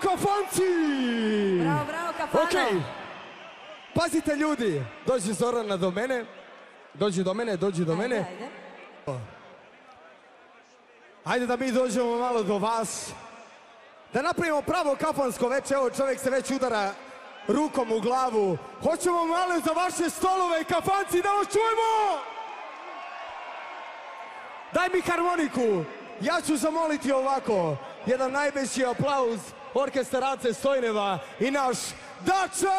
kafanci! Bravo, bravo, kafano! Okej, pazite ljudi, dođi Zorana do mene, dođi do mene. Ajde. Ajde da mi dođemo malo do vas, da napravimo pravo kafansko veče, evo čovjek se već udara rukom u glavu. Hoćemo malo za vaše stolove i kafanci da vas čujemo! Daj mi harmoniku, ja ću zamoliti ovako, jedan najveći aplauz orkestra Ace Stojneva i naš Dača!